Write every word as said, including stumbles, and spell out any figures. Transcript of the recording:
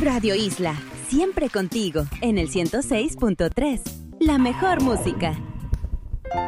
Radio Isla, siempre contigo, en el ciento seis punto tres. La mejor música.